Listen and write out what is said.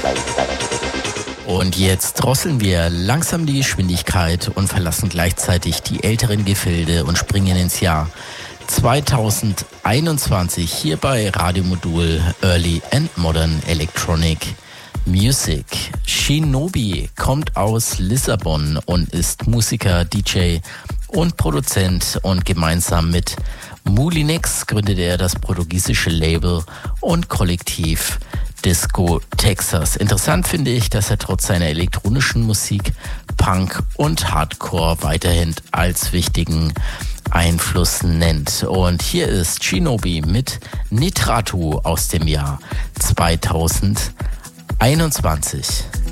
Und jetzt drosseln wir langsam die Geschwindigkeit und verlassen gleichzeitig die älteren Gefilde und springen ins Jahr 2021 hier bei Radiomodul Early and Modern Electronic Music. Shinobi kommt aus Lissabon und ist Musiker, DJ und Produzent, und gemeinsam mit Moulinex gründet er das portugiesische Label und Kollektiv Disco Texas. Interessant finde ich, dass er trotz seiner elektronischen Musik Punk und Hardcore weiterhin als wichtigen Einfluss nennt. Und hier ist Shinobi mit Nitratu aus dem Jahr 2021.